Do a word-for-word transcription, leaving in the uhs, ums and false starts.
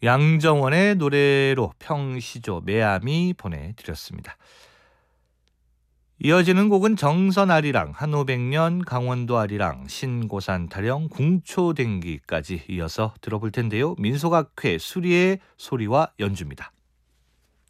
양정원의 노래로 평시조 매암이 보내드렸습니다. 이어지는 곡은 정선아리랑, 한오백년, 강원도아리랑, 신고산 타령, 궁초댕기까지 이어서 들어볼 텐데요. 민속악회 수리의 소리와 연주입니다.